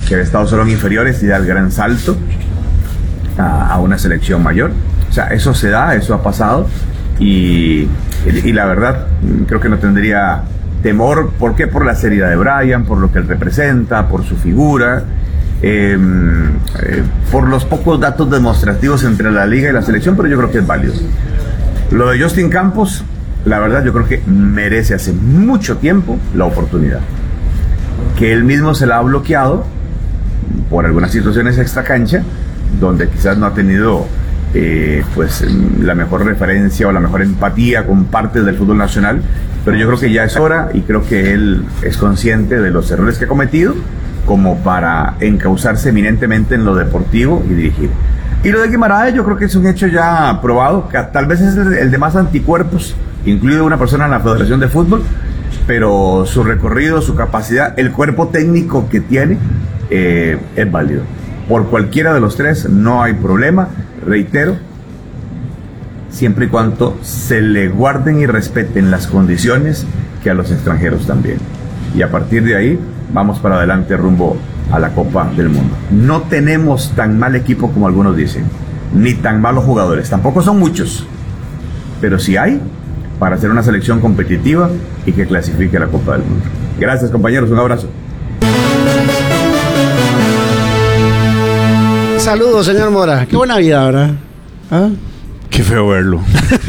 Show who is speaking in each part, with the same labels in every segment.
Speaker 1: que había estado solo en inferiores y da el gran salto a una selección mayor. O sea, eso se da, eso ha pasado y la verdad creo que no tendría temor. ¿Por qué? Por la seriedad de Brian, por lo que él representa, por su figura, por los pocos datos demostrativos entre la liga y la selección, pero yo creo que es válido. Lo de Justin Campos, la verdad yo creo que merece hace mucho tiempo la oportunidad, que él mismo se la ha bloqueado por algunas situaciones extra cancha, donde quizás no ha tenido pues la mejor referencia o la mejor empatía con partes del fútbol nacional, pero yo creo que ya es hora y creo que él es consciente de los errores que ha cometido como para encauzarse eminentemente en lo deportivo y dirigir. Y lo de Guimaraes yo creo que es un hecho ya probado, que tal vez es el de más anticuerpos, incluido una persona en la Federación de Fútbol, pero su recorrido, su capacidad, el cuerpo técnico que tiene es válido. Por cualquiera de los tres no hay problema, reitero, siempre y cuando se le guarden y respeten las condiciones que a los extranjeros también. Y a partir de ahí vamos para adelante rumbo a la Copa del Mundo. No tenemos tan mal equipo como algunos dicen, ni tan malos jugadores, tampoco son muchos, pero sí hay para hacer una selección competitiva y que clasifique a la Copa del Mundo. Gracias, compañeros, un abrazo.
Speaker 2: Saludos, señor Mora. Qué buena vida, ¿verdad? ¿Ah?
Speaker 3: Qué feo verlo.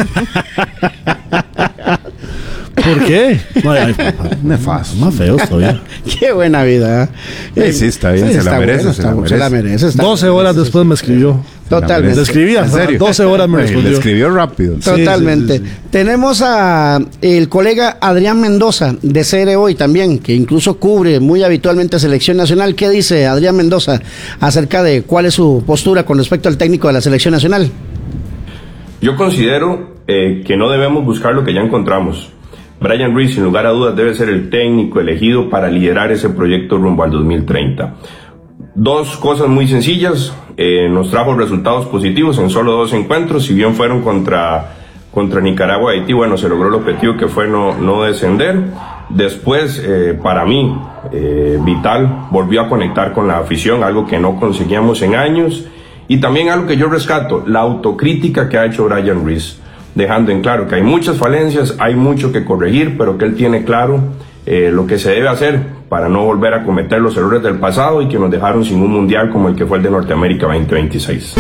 Speaker 2: ¿Por qué?
Speaker 3: Nefasto. Más feo todavía.
Speaker 2: Qué buena vida.
Speaker 3: Sí, está bien,
Speaker 2: sí,
Speaker 3: se la merece.
Speaker 4: 12 horas después me escribió.
Speaker 2: Totalmente.
Speaker 4: Le escribía,
Speaker 3: ¿en serio?
Speaker 4: 12 horas me respondió.
Speaker 3: Le escribió rápido.
Speaker 2: Totalmente. Sí. Tenemos a el colega Adrián Mendoza de CR Hoy también, que incluso cubre muy habitualmente Selección Nacional. ¿Qué dice Adrián Mendoza acerca de cuál es su postura con respecto al técnico de la Selección Nacional?
Speaker 5: Yo considero que no debemos buscar lo que ya encontramos. Brian Ruiz, sin lugar a dudas, debe ser el técnico elegido para liderar ese proyecto rumbo al 2030. Dos cosas muy sencillas, nos trajo resultados positivos en solo 2 encuentros, si bien fueron contra Nicaragua y Haití, bueno, se logró el objetivo que fue no descender. Después, para mí, vital, volvió a conectar con la afición, algo que no conseguíamos en años, y también algo que yo rescato, la autocrítica que ha hecho Brian Ruiz, dejando en claro que hay muchas falencias, hay mucho que corregir, pero que él tiene claro lo que se debe hacer para no volver a cometer los errores del pasado y que nos dejaron sin un mundial como el que fue el de Norteamérica 2026.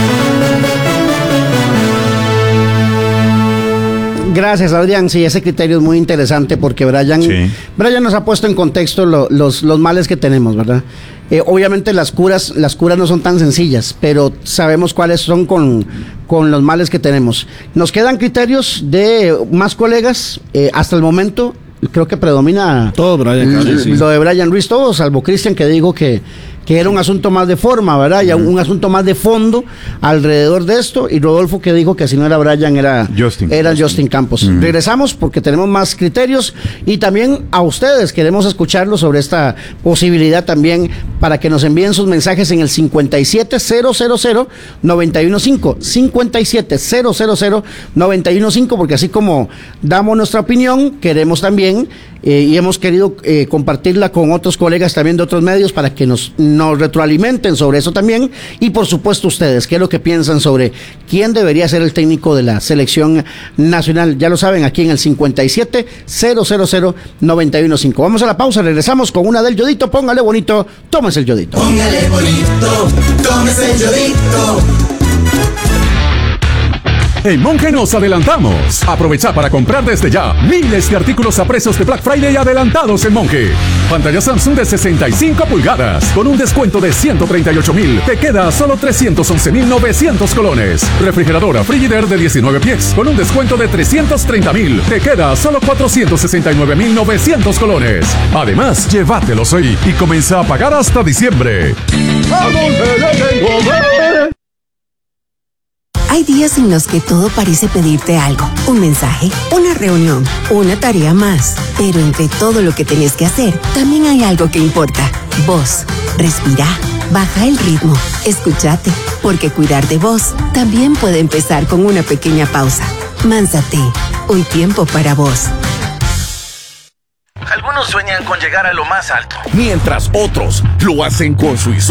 Speaker 2: Gracias, Adrián. Sí, ese criterio es muy interesante porque Brian nos ha puesto en contexto los males que tenemos, ¿verdad? Obviamente las curas no son tan sencillas, pero sabemos cuáles son con los males que tenemos. Nos quedan criterios de más colegas. Hasta el momento creo que predomina
Speaker 4: todo Brian,
Speaker 2: lo de Brian Ruiz, todo, salvo Cristian, que digo que era un asunto más de forma, ¿verdad? Y un asunto más de fondo alrededor de esto, y Rodolfo, que dijo que si no era Brian era Justin Campos. Regresamos porque tenemos más criterios y también a ustedes queremos escucharlos sobre esta posibilidad también, para que nos envíen sus mensajes en el 57000-915 57000-915, porque así como damos nuestra opinión, queremos también y hemos querido compartirla con otros colegas también de otros medios para que nos retroalimenten sobre eso también. Y por supuesto ustedes, ¿qué es lo que piensan sobre quién debería ser el técnico de la Selección Nacional? Ya lo saben, aquí en el 57000-915. Vamos a la pausa, regresamos con una del Yodito. Póngale bonito, tómese el Yodito.
Speaker 6: Póngale bonito, tómese el Yodito.
Speaker 7: En Monge nos adelantamos. Aprovecha para comprar desde ya miles de artículos a precios de Black Friday adelantados en Monge. Pantalla Samsung de 65 pulgadas con un descuento de 138,000. Te queda a solo 311,900 colones. Refrigeradora Frigidaire de 19 pies con un descuento de 330,000. Te queda a solo 469,900 colones. Además, llévatelos hoy y comienza a pagar hasta diciembre.
Speaker 8: Hay días en los que todo parece pedirte algo. Un mensaje, una reunión, una tarea más. Pero entre todo lo que tenés que hacer, también hay algo que importa. Vos. Respira. Baja el ritmo. Escúchate. Porque cuidar de vos también puede empezar con una pequeña pausa. Mánsate. Un tiempo para vos.
Speaker 9: Algunos sueñan con llegar a lo más alto,
Speaker 7: mientras otros lo hacen con su